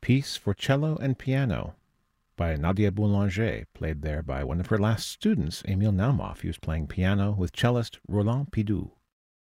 Piece for Cello and Piano by Nadia Boulanger, played there by one of her last students, Emile Naumoff. He was playing piano with cellist Roland Pidou.